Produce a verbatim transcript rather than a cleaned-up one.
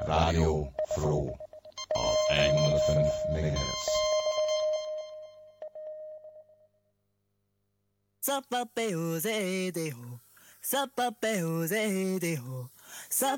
Radio Froh auf honderdvijf megahertz. Sapapeo zedeo, sapapeo zedeo,